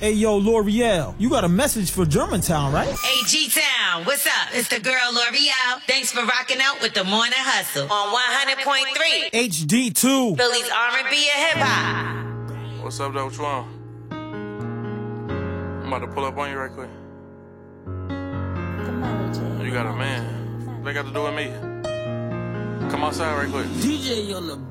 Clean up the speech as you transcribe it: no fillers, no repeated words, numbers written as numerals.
Hey, yo, L'Oreal, you got a message for Germantown, right? Hey, G-Town, what's up? It's the girl L'Oreal. Thanks for rocking out with the Morning Hustle on 100.3 HD2. Philly's R&B and hip-hop. What's up, though? What you want? I'm about to pull up on you right quick. You got a man. What they got to do with me? Come outside right quick. DJ on the